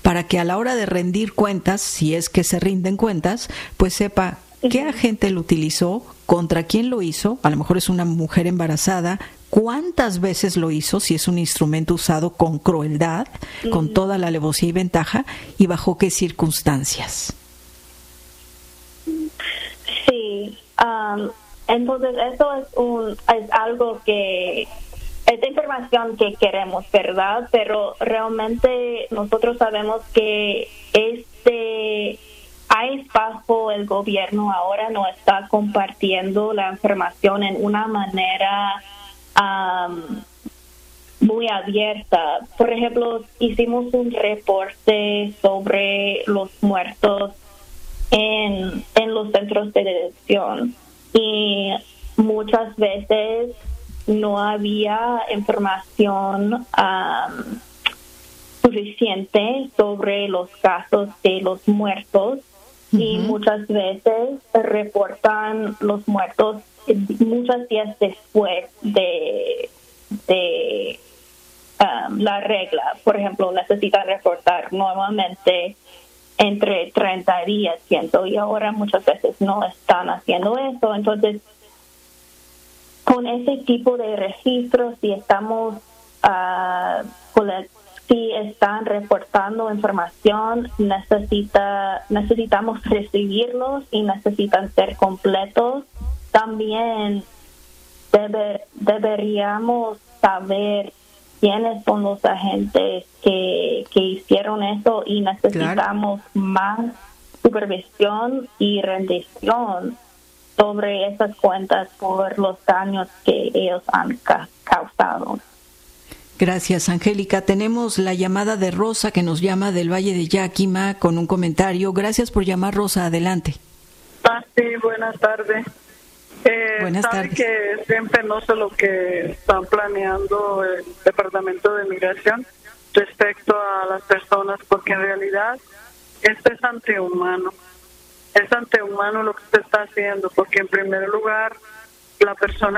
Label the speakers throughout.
Speaker 1: para que a la hora de rendir cuentas, si es que se rinden cuentas, pues sepa qué agente lo utilizó, contra quién lo hizo, a lo mejor es una mujer embarazada, cuántas veces lo hizo, si es un instrumento usado con crueldad, con toda la alevosía y ventaja, y bajo qué circunstancias.
Speaker 2: Sí, entonces eso es algo que es información que queremos, ¿verdad? Pero realmente nosotros sabemos que ICE bajo el gobierno ahora no está compartiendo la información en una manera muy abierta. Por ejemplo, hicimos un reporte sobre los muertos en los centros de detención y muchas veces no había información suficiente sobre los casos de los muertos y muchas veces reportan los muertos muchos días después de la regla. Por ejemplo, necesitan reportar nuevamente entre 30 días, y ahora muchas veces no están haciendo eso. Entonces, con ese tipo de registros, si están reportando información, necesitamos recibirlos y necesitan ser completos. También deberíamos saber quiénes son los agentes que hicieron eso y necesitamos más supervisión y rendición sobre esas cuentas por los daños que ellos han causado.
Speaker 1: Gracias, Angélica. Tenemos la llamada de Rosa, que nos llama del Valle de Yakima con un comentario. Gracias por llamar, Rosa. Adelante.
Speaker 3: Sí, buenas tardes.
Speaker 1: Buenas tardes.
Speaker 3: Que es bien penoso lo que están planeando el Departamento de Migración respecto a las personas, porque en realidad esto es antihumano. Es antihumano lo que se está haciendo, porque en primer lugar la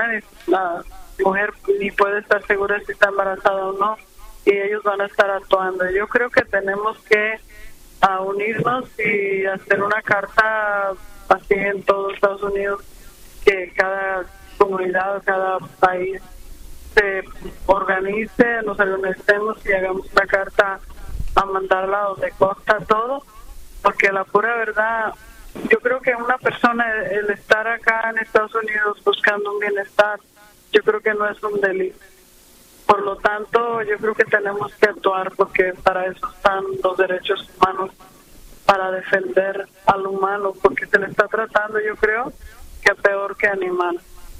Speaker 3: mujer ni puede estar segura si está embarazada o no, y ellos van a estar actuando. Yo creo que tenemos que unirnos y hacer una carta así en todo Estados Unidos, que cada comunidad o cada país se organice, nos organicemos y hagamos una carta a mandarla donde consta todo, porque la pura verdad, yo creo que una persona, el estar acá en Estados Unidos buscando un bienestar, yo creo que no es un delito. Por lo tanto, yo creo que tenemos que actuar, porque para eso están los derechos humanos, para defender al humano, porque se le está tratando, yo creo, que peor que animal.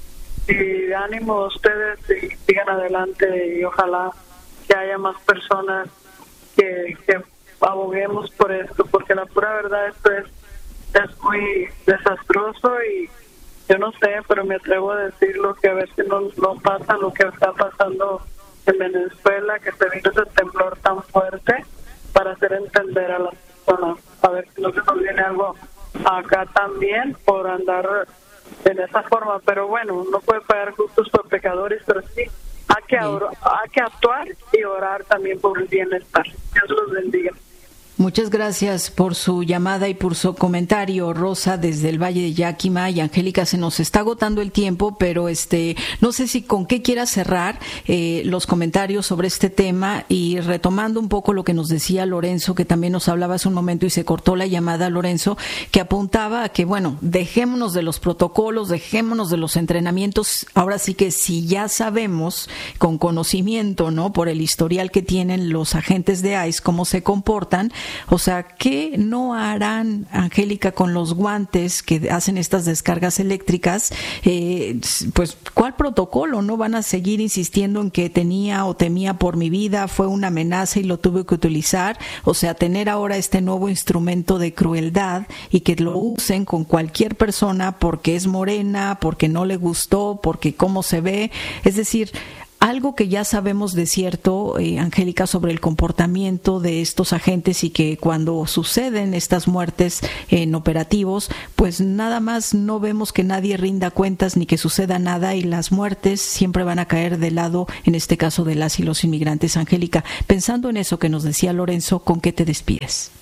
Speaker 3: Y ánimo a ustedes y sigan adelante, y ojalá que haya más personas que aboguemos por esto, porque la pura verdad esto es muy desastroso, y yo no sé, pero me atrevo a decirlo, que a ver si no pasa lo que está pasando en Venezuela, que se vino ese temblor tan fuerte, para hacer entender a las personas, a ver si no se nos viene algo acá también por andar en esa forma. Pero bueno, no puede pagar justos por pecadores, pero sí hay que actuar y orar también por el bienestar. Dios los bendiga.
Speaker 1: Muchas gracias por su llamada y por su comentario, Rosa, desde el Valle de Yakima. Y Angélica, se nos está agotando el tiempo, pero no sé si con qué quiera cerrar los comentarios sobre este tema, y retomando un poco lo que nos decía Lorenzo, que también nos hablaba hace un momento y se cortó la llamada, Lorenzo, que apuntaba a que, bueno, dejémonos de los protocolos, dejémonos de los entrenamientos. Ahora sí que si ya sabemos con conocimiento, ¿no?, por el historial que tienen los agentes de ICE, cómo se comportan. O sea, ¿qué no harán, Angélica, con los guantes que hacen estas descargas eléctricas? Pues, ¿cuál protocolo? ¿No van a seguir insistiendo en que tenía o temía por mi vida, fue una amenaza y lo tuve que utilizar? O sea, tener ahora este nuevo instrumento de crueldad y que lo usen con cualquier persona porque es morena, porque no le gustó, porque cómo se ve. Es decir, algo que ya sabemos de cierto, Angélica, sobre el comportamiento de estos agentes, y que cuando suceden estas muertes en operativos, pues nada más no vemos que nadie rinda cuentas ni que suceda nada, y las muertes siempre van a caer del lado, en este caso, de las y los inmigrantes. Angélica, pensando en eso que nos decía Lorenzo, ¿con qué te despides?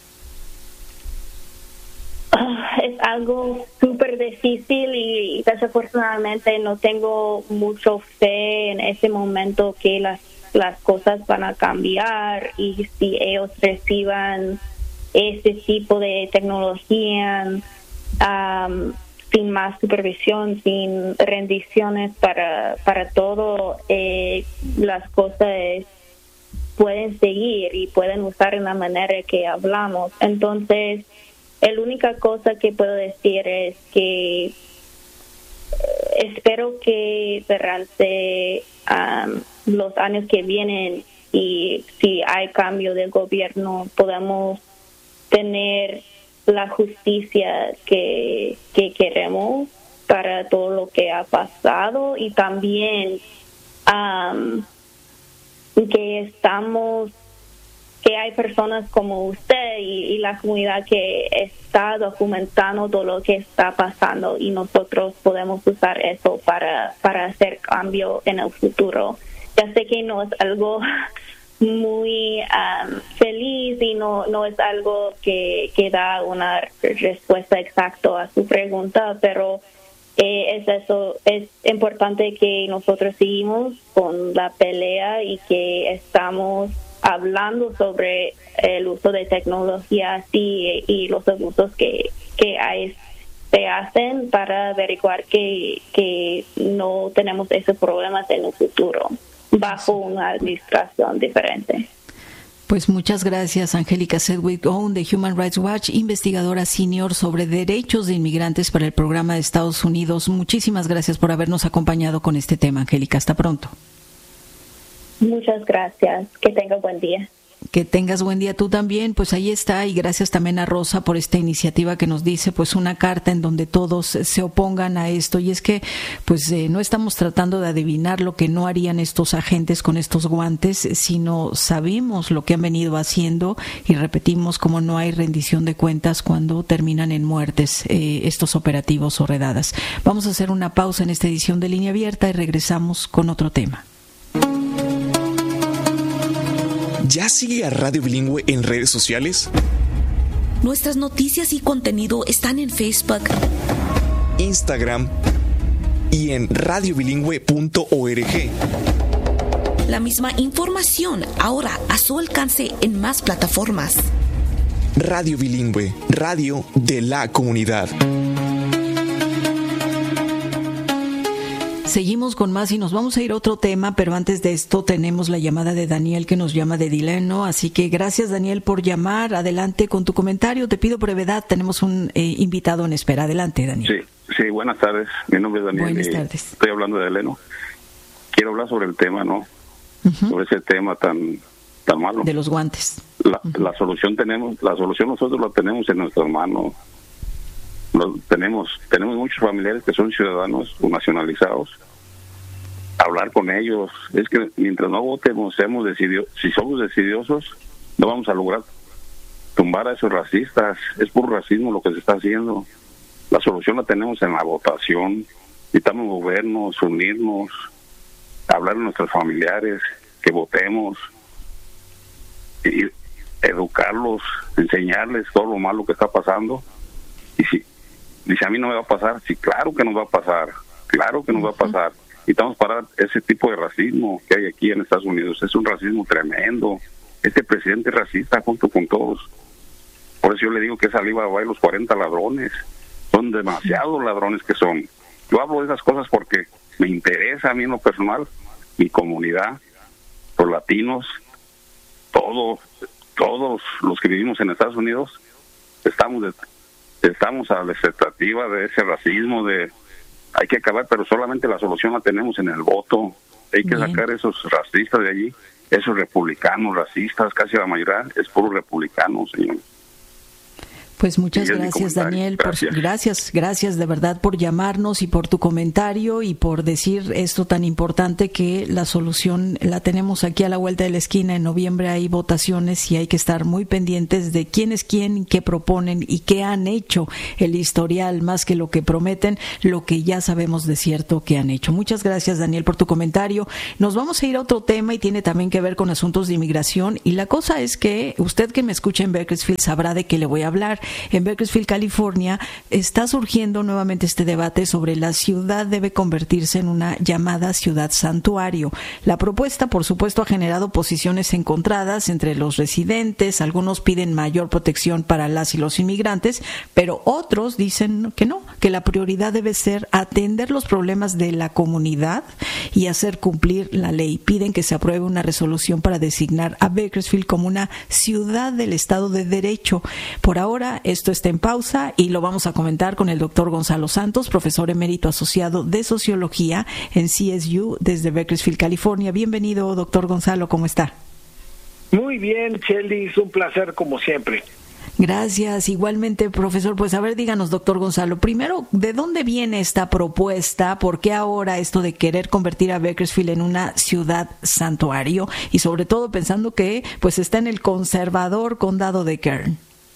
Speaker 2: Es algo súper difícil y desafortunadamente no tengo mucho fe en ese momento que las cosas van a cambiar, y si ellos reciban este tipo de tecnología sin más supervisión, sin rendiciones para todo, las cosas pueden seguir y pueden usar en la manera que hablamos. Entonces, la única cosa que puedo decir es que espero que durante los años que vienen, y si hay cambio de gobierno, podamos tener la justicia que queremos para todo lo que ha pasado, y también que hay personas como usted y la comunidad que está documentando todo lo que está pasando, y nosotros podemos usar eso para hacer cambio en el futuro. Ya sé que no es algo muy feliz y no es algo que da una respuesta exacta a su pregunta, pero es importante que nosotros seguimos con la pelea y que estamos hablando sobre el uso de tecnología así y los abusos que se hacen, para averiguar que no tenemos esos problemas en el futuro bajo una administración diferente.
Speaker 1: Pues muchas gracias, Angélica Sedgwick Owen, de Human Rights Watch, investigadora senior sobre derechos de inmigrantes para el programa de Estados Unidos. Muchísimas gracias por habernos acompañado con este tema, Angélica. Hasta pronto.
Speaker 2: Muchas gracias. Que tenga buen día.
Speaker 1: Que tengas buen día tú también. Pues ahí está, y gracias también a Rosa por esta iniciativa que nos dice pues una carta en donde todos se opongan a esto. Y es que pues no estamos tratando de adivinar lo que no harían estos agentes con estos guantes, sino sabemos lo que han venido haciendo, y repetimos, como no hay rendición de cuentas cuando terminan en muertes estos operativos o redadas. Vamos a hacer una pausa en esta edición de Línea Abierta y regresamos con otro tema.
Speaker 4: ¿Ya sigue a Radio Bilingüe en redes sociales?
Speaker 5: Nuestras noticias y contenido están en Facebook,
Speaker 4: Instagram y en radiobilingüe.org.
Speaker 5: La misma información ahora a su alcance en más plataformas.
Speaker 4: Radio Bilingüe, radio de la comunidad.
Speaker 1: Seguimos con más y nos vamos a ir a otro tema, pero antes de esto tenemos la llamada de Daniel, que nos llama de Dileno, así que gracias, Daniel, por llamar. Adelante con tu comentario, te pido brevedad, tenemos un invitado en espera. Adelante, Daniel.
Speaker 6: Sí, buenas tardes, mi nombre es Daniel.
Speaker 1: Buenas tardes.
Speaker 6: Estoy hablando de Dileno. Quiero hablar sobre el tema, ¿no? Uh-huh. Sobre ese tema tan malo.
Speaker 1: De los guantes.
Speaker 6: La solución nosotros la tenemos en nuestras manos. Tenemos muchos familiares que son ciudadanos o nacionalizados. Hablar con ellos, es que mientras no votemos, si somos decidiosos, no vamos a lograr tumbar a esos racistas. Es puro racismo lo que se está haciendo. La solución la tenemos en la votación. Necesitamos movernos, unirnos, hablar a nuestros familiares, que votemos, y educarlos, enseñarles todo lo malo que está pasando. Y si dice, a mí no me va a pasar, sí, claro que nos va a pasar, y estamos para ese tipo de racismo que hay aquí en Estados Unidos. Es un racismo tremendo. Este presidente es racista junto con todos. Por eso yo le digo que esa liba va a los 40 ladrones. Son demasiados ladrones que son. Yo hablo de esas cosas porque me interesa a mí en lo personal, mi comunidad, los latinos, todos los que vivimos en Estados Unidos, estamos a la expectativa de ese racismo, hay que acabar, pero solamente la solución la tenemos en el voto. Hay que sacar esos racistas de allí, esos republicanos racistas, casi la mayoría es puro republicano, señor.
Speaker 1: Pues muchas gracias, Daniel. Gracias de verdad por llamarnos y por tu comentario y por decir esto tan importante, que la solución la tenemos aquí a la vuelta de la esquina. En noviembre hay votaciones y hay que estar muy pendientes de quién es quién, qué proponen y qué han hecho, el historial más que lo que prometen, lo que ya sabemos de cierto que han hecho. Muchas gracias, Daniel, por tu comentario. Nos vamos a ir a otro tema y tiene también que ver con asuntos de inmigración, y la cosa es que usted que me escucha en Bakersfield sabrá de qué le voy a hablar. En Bakersfield, California, está surgiendo nuevamente este debate sobre la ciudad debe convertirse en una llamada ciudad santuario. La propuesta, por supuesto, ha generado posiciones encontradas entre los residentes. Algunos piden mayor protección para las y los inmigrantes, pero otros dicen que no, que la prioridad debe ser atender los problemas de la comunidad y hacer cumplir la ley. Piden que se apruebe una resolución para designar a Bakersfield como una ciudad del Estado de Derecho. Por ahora, esto está en pausa y lo vamos a comentar con el doctor Gonzalo Santos, profesor emérito asociado de Sociología en CSU desde Bakersfield, California. Bienvenido, doctor Gonzalo, ¿cómo está?
Speaker 7: Muy bien, Shelly, es un placer como siempre.
Speaker 1: Gracias, igualmente, profesor. Pues a ver, díganos, doctor Gonzalo, primero, ¿de dónde viene esta propuesta? ¿Por qué ahora esto de querer convertir a Bakersfield en una ciudad santuario? Y sobre todo pensando que pues está en el conservador condado de Kern.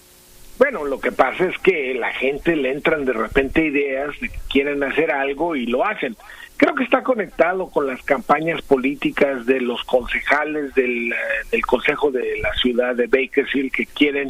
Speaker 7: Bueno, lo que pasa es que la gente le entran de repente ideas de que quieren hacer algo y lo hacen. Creo que está conectado con las campañas políticas de los concejales del Consejo de la Ciudad de Bakersfield que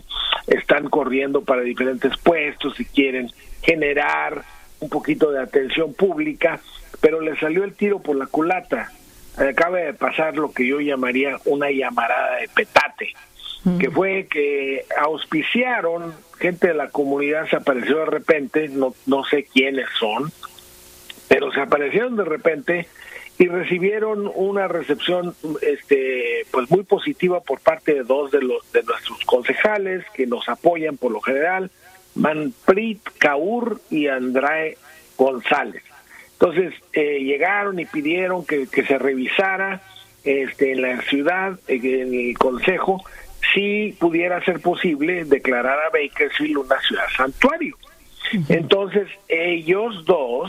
Speaker 7: están corriendo para diferentes puestos y quieren generar un poquito de atención pública, pero le salió el tiro por la culata. Acaba de pasar lo que yo llamaría una llamarada de petate, que fue que auspiciaron, gente de la comunidad se apareció de repente, no sé quiénes son, pero se aparecieron de repente y recibieron una recepción pues muy positiva por parte de dos de nuestros concejales que nos apoyan por lo general, Manpreet Kaur y Andrae González. Entonces llegaron y pidieron que se revisara en la ciudad, en el consejo, si pudiera ser posible declarar a Bakersfield una ciudad santuario. Entonces ellos dos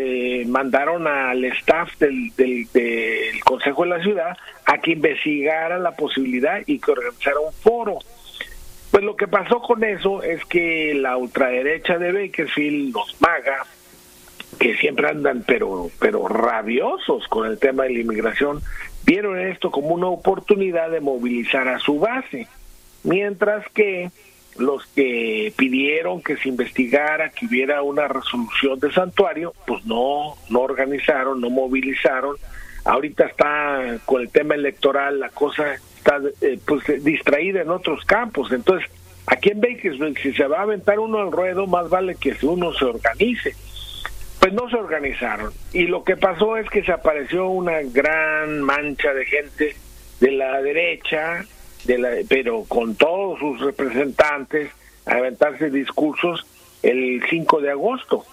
Speaker 7: mandaron al staff del Consejo de la Ciudad a que investigara la posibilidad y que organizara un foro. Pues lo que pasó con eso es que la ultraderecha de Bakersfield, los MAGA, que siempre andan pero rabiosos con el tema de la inmigración, vieron esto como una oportunidad de movilizar a su base, mientras que los que pidieron que se investigara, que hubiera una resolución de santuario, pues no organizaron, no movilizaron. Ahorita está con el tema electoral, la cosa está pues distraída en otros campos. Entonces, aquí en Bakersfield, si se va a aventar uno al ruedo, más vale que uno se organice. Pues no se organizaron. Y lo que pasó es que se apareció una gran mancha de gente de la derecha, pero con todos sus representantes, a aventarse discursos el 5 de agosto.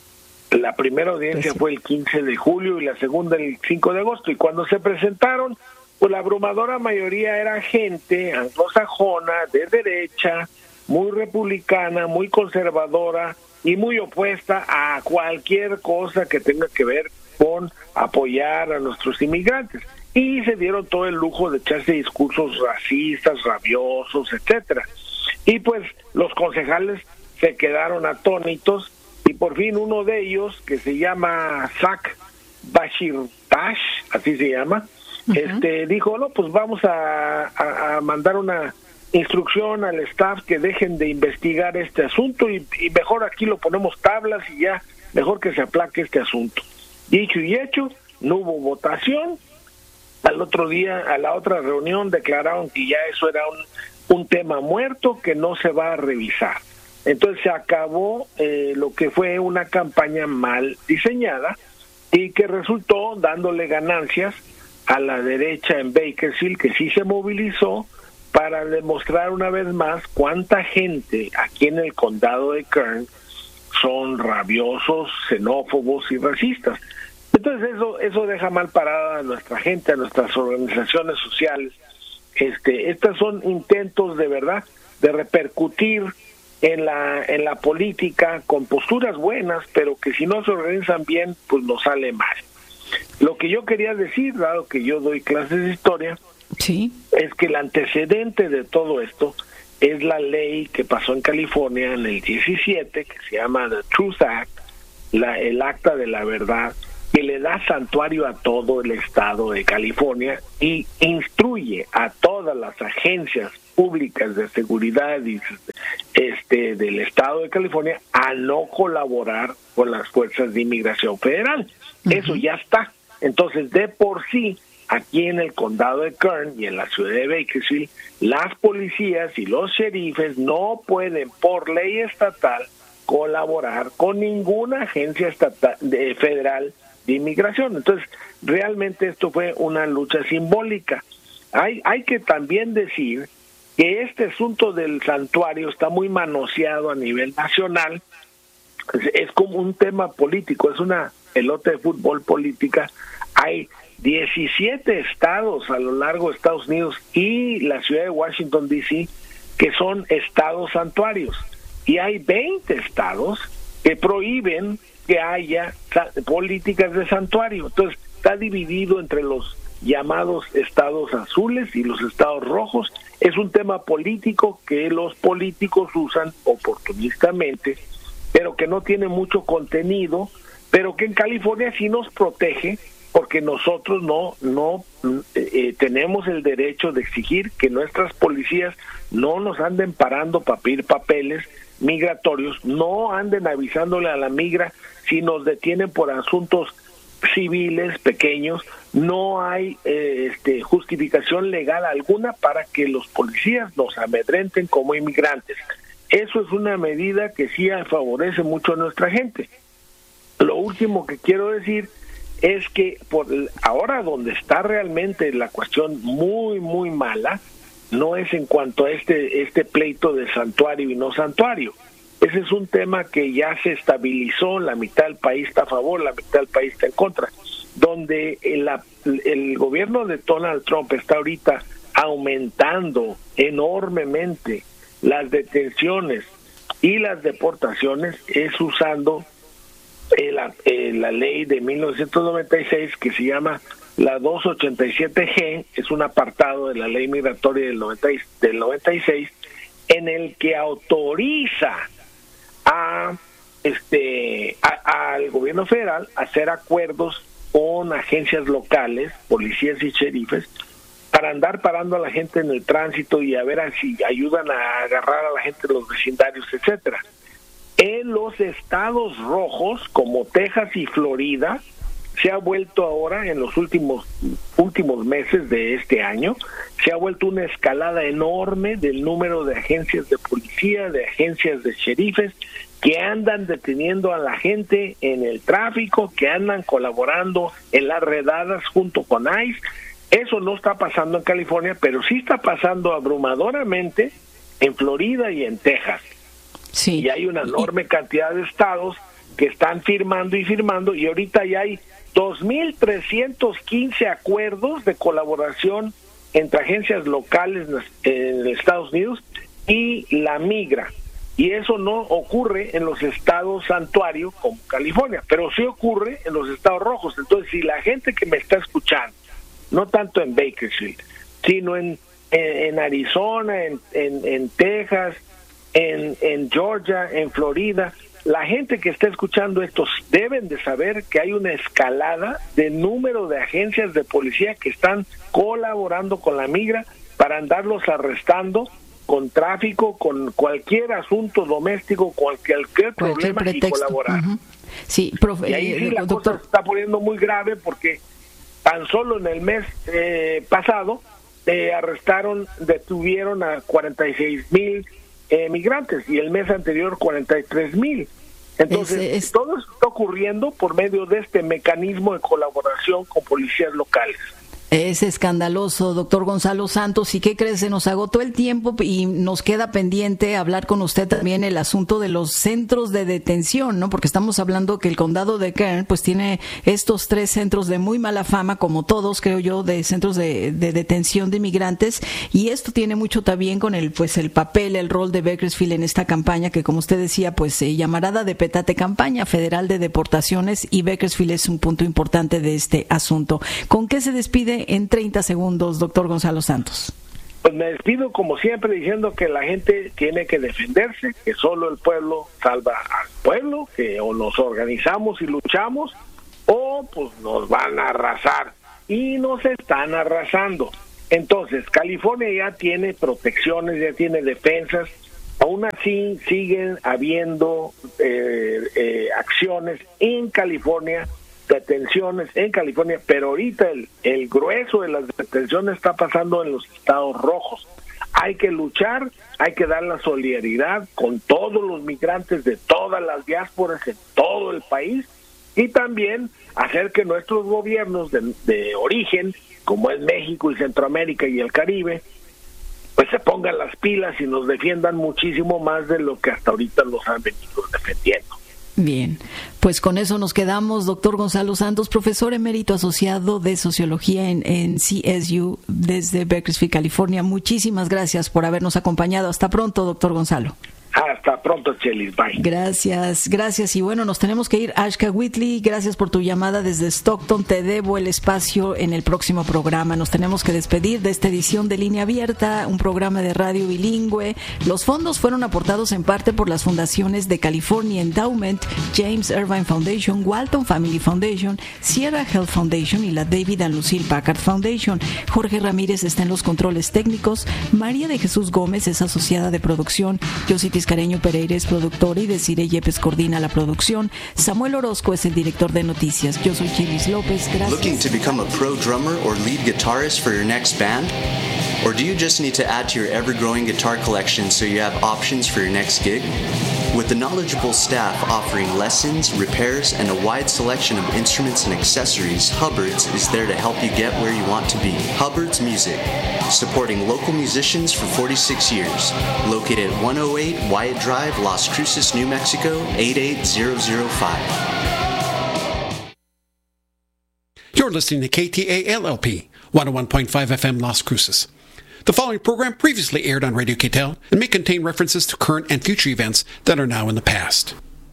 Speaker 7: La primera audiencia fue el 15 de julio y la segunda el 5 de agosto. Y cuando se presentaron, pues la abrumadora mayoría era gente anglosajona, de derecha, muy republicana, muy conservadora y muy opuesta a cualquier cosa que tenga que ver con apoyar a nuestros inmigrantes. Y se dieron todo el lujo de echarse discursos racistas, rabiosos, etcétera. Y pues los concejales se quedaron atónitos y por fin uno de ellos, que se llama Zach Bashirtash, así se llama, dijo, no, pues vamos a mandar una instrucción al staff que dejen de investigar este asunto y mejor aquí lo ponemos tablas y ya, mejor que se aplaque este asunto. Dicho y hecho, no hubo votación. Al otro día, a la otra reunión, declararon que ya eso era un tema muerto que no se va a revisar. Entonces se acabó lo que fue una campaña mal diseñada y que resultó dándole ganancias a la derecha en Bakersfield, que sí se movilizó para demostrar una vez más cuánta gente aquí en el condado de Kern son rabiosos, xenófobos y racistas. Entonces eso deja mal parada a nuestra gente, a nuestras organizaciones sociales. Estos son intentos de verdad de repercutir en la política con posturas buenas, pero que si no se organizan bien, pues nos sale mal. Lo que yo quería decir, dado que yo doy clases de historia,
Speaker 1: sí,
Speaker 7: es que el antecedente de todo esto es la ley que pasó en California en el 17, que se llama The Truth Act, el acta de la verdad, que le da santuario a todo el estado de California y instruye a todas las agencias públicas de seguridad y del estado de California a no colaborar con las fuerzas de inmigración federal. Eso ya está. Entonces, de por sí, aquí en el condado de Kern y en la ciudad de Bakersfield, las policías y los sheriffes no pueden, por ley estatal, colaborar con ninguna agencia federal de inmigración. Entonces, realmente esto fue una lucha simbólica. Hay que también decir que este asunto del santuario está muy manoseado a nivel nacional. Es como un tema político, es una pelota de fútbol política. Hay 17 estados a lo largo de Estados Unidos y la ciudad de Washington, D.C., que son estados santuarios. Y hay 20 estados que prohíben que haya políticas de santuario. Entonces, está dividido entre los llamados estados azules y los estados rojos. Es un tema político que los políticos usan oportunistamente, pero que no tiene mucho contenido, pero que en California sí nos protege, porque nosotros no tenemos el derecho de exigir que nuestras policías no nos anden parando para pedir papeles migratorios, no anden avisándole a la migra si nos detienen por asuntos civiles pequeños. No hay justificación legal alguna para que los policías nos amedrenten como inmigrantes. Eso es una medida que sí favorece mucho a nuestra gente. Lo último que quiero decir es que por ahora donde está realmente la cuestión muy, muy mala, no es en cuanto a este pleito de santuario y no santuario. Ese es un tema que ya se estabilizó, la mitad del país está a favor, la mitad del país está en contra, donde el gobierno de Donald Trump está ahorita aumentando enormemente las detenciones y las deportaciones, es usando la ley de 1996 que se llama la 287G, es un apartado de la ley migratoria del 96, en el que autoriza al gobierno federal a hacer acuerdos con agencias locales, policías y sheriffes, para andar parando a la gente en el tránsito y a ver si ayudan a agarrar a la gente de los vecindarios, etcétera. En los estados rojos, como Texas y Florida, se ha vuelto ahora, en los últimos meses de este año, se ha vuelto una escalada enorme del número de agencias de policía, de agencias de sheriffes, que andan deteniendo a la gente en el tráfico, que andan colaborando en las redadas junto con ICE. Eso no está pasando en California, pero sí está pasando abrumadoramente en Florida y en Texas. Sí. Y hay una enorme cantidad de estados que están firmando, y ahorita ya hay 2.315 acuerdos de colaboración entre agencias locales en Estados Unidos y la migra. Y eso no ocurre en los estados santuario como California, pero sí ocurre en los estados rojos. Entonces, si la gente que me está escuchando, no tanto en Bakersfield, sino en Arizona, en Texas, en Georgia, en Florida, la gente que está escuchando esto deben de saber que hay una escalada de número de agencias de policía que están colaborando con la migra para andarlos arrestando con tráfico, con cualquier asunto doméstico, cualquier problema, pretexto, y colaborar.
Speaker 1: Sí, profe,
Speaker 7: y ahí sí la doctor, cosa se está poniendo muy grave, porque tan solo en el mes pasado detuvieron a 46,000 migrantes, y el mes anterior 43,000. Entonces, todo eso está ocurriendo por medio de este mecanismo de colaboración con policías locales.
Speaker 1: Es escandaloso, doctor Gonzalo Santos. ¿Y qué crees? Se nos agotó el tiempo y nos queda pendiente hablar con usted también el asunto de los centros de detención, ¿no? Porque estamos hablando que el condado de Kern pues tiene estos 3 centros de muy mala fama, como todos, creo yo, de centros de detención de inmigrantes, y esto tiene mucho también con el papel, el rol de Bakersfield en esta campaña que, como usted decía, pues llamarada de petate, campaña federal de deportaciones, y Bakersfield es un punto importante de este asunto. ¿Con qué se despide en 30 segundos, doctor Gonzalo Santos?
Speaker 7: Pues me despido como siempre diciendo que la gente tiene que defenderse, que solo el pueblo salva al pueblo, que o nos organizamos y luchamos o pues nos van a arrasar, y nos están arrasando. Entonces, California ya tiene protecciones, ya tiene defensas, aún así siguen habiendo acciones en California, detenciones en California, pero ahorita el grueso de las detenciones está pasando en los estados rojos. Hay que luchar, hay que dar la solidaridad con todos los migrantes de todas las diásporas en todo el país, y también hacer que nuestros gobiernos de origen, como es México y Centroamérica y el Caribe, pues se pongan las pilas y nos defiendan muchísimo más de lo que hasta ahorita nos han venido defendiendo.
Speaker 1: Bien, pues con eso nos quedamos, doctor Gonzalo Santos, profesor emérito asociado de Sociología en CSU desde Bakersfield, California. Muchísimas gracias por habernos acompañado. Hasta pronto, doctor Gonzalo.
Speaker 7: Hasta pronto, Chelis. Bye.
Speaker 1: Gracias. Y bueno, nos tenemos que ir. Ashka Whitley, gracias por tu llamada desde Stockton. Te debo el espacio en el próximo programa. Nos tenemos que despedir de esta edición de Línea Abierta, un programa de radio bilingüe. Los fondos fueron aportados en parte por las fundaciones de California Endowment, James Irvine Foundation, Walton Family Foundation, Sierra Health Foundation y la David and Lucille Packard Foundation. Jorge Ramírez está en los controles técnicos. María de Jesús Gómez es asociada de producción. Yositis Careño Pereira es productora y Desiree Yepes coordina la producción. Samuel Orozco es el director de noticias. Yo soy Chilis López. Gracias.
Speaker 8: Looking to become a pro drummer or lead guitarist for your next band? Or do you just need to add to your ever-growing guitar collection so you have options for your next gig? With the knowledgeable staff offering lessons, repairs, and a wide selection of instruments and accessories, Hubbard's is there to help you get where you want to be. Hubbard's Music, supporting local musicians for 46 years. Located at 108 Wyatt Drive, Las Cruces, New Mexico, 88005.
Speaker 9: You're listening to KTALLP, 101.5 FM Las Cruces. The following program previously aired on Radio KTAL and may contain references to current and future events that are now in the past.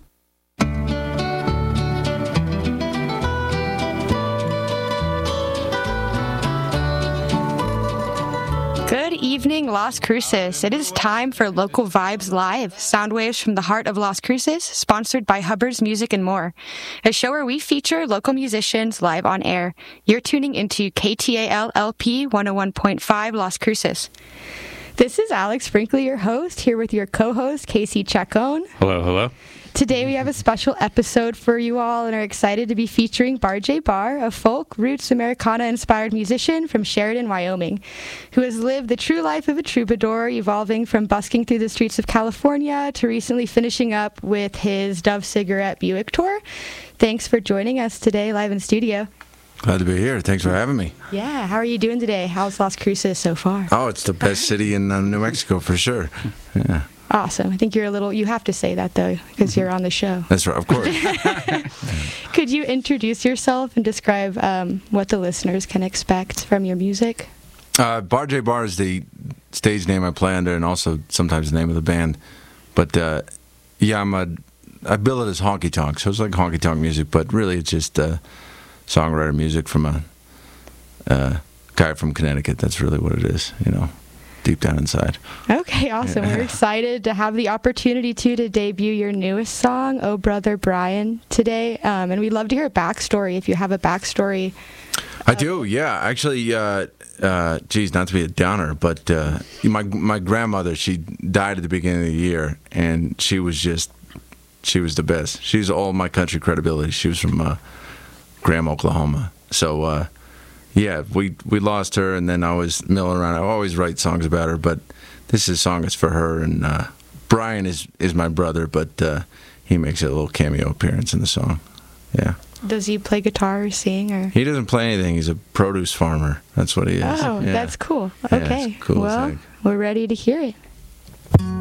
Speaker 10: Good evening, Las Cruces. It is time for Local Vibes Live, sound waves from the heart of Las Cruces, sponsored by Hubbard's Music and More, a show where we feature local musicians live on air. You're tuning into KTALLP 101.5 Las Cruces. This is Alex Brinkley, your host, here with your co-host, Casey Chacon.
Speaker 11: Hello.
Speaker 10: Today we have a special episode for you all and are excited to be featuring Bar J Bar, a folk, roots, Americana-inspired musician from Sheridan, Wyoming, who has lived the true life of a troubadour, evolving from busking through the streets of California to recently finishing up with his Dove Cigarette Buick tour. Thanks for joining us today live in studio.
Speaker 11: Glad to be here. Thanks for having me.
Speaker 10: Yeah, how are you doing today? How's Las Cruces so far?
Speaker 11: Oh, it's the best city in New Mexico for sure. Yeah.
Speaker 10: Awesome. I think you have to say that, though, because you're on the show.
Speaker 11: That's right, of course.
Speaker 10: Could you introduce yourself and describe what the listeners can expect from your music?
Speaker 11: Bar J Bar is the stage name I play under and also sometimes the name of the band. But, I bill it as honky tonk, so it's like honky tonk music, but really it's just songwriter music from a guy from Connecticut. That's really what it is, deep down inside.
Speaker 10: Okay, awesome. Yeah. We're excited to have the opportunity to debut your newest song, Oh Brother Brian, today. And we'd love to hear a backstory, if you have a backstory.
Speaker 11: I do, yeah. Actually, not to be a downer, but my grandmother, she died at the beginning of the year, and she was the best. She's all my country credibility. She was from Graham, Oklahoma. So, we lost her, and then I was milling around. I always write songs about her, but this is a song that's for her. And Brian is my brother, but he makes a little cameo appearance in the song. Yeah.
Speaker 10: Does he play guitar or sing? Or
Speaker 11: He doesn't play anything. He's a produce farmer. That's what he is.
Speaker 10: Oh,
Speaker 11: Yeah.
Speaker 10: that's cool.
Speaker 11: Yeah,
Speaker 10: Okay.
Speaker 11: it's cool as
Speaker 10: Well,
Speaker 11: heck.
Speaker 10: we're ready to hear it.